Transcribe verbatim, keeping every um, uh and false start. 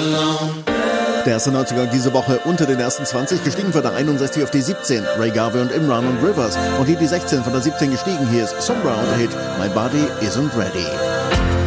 Der erste Neuzugang diese Woche unter den ersten zwanzig, gestiegen von der einundsechzig auf die siebzehn. Ray Garvey und Imran und Rivers. Und hier die sechzehn von der siebzehn gestiegen. Hier ist Sombra und der Hit My Body Isn't Ready.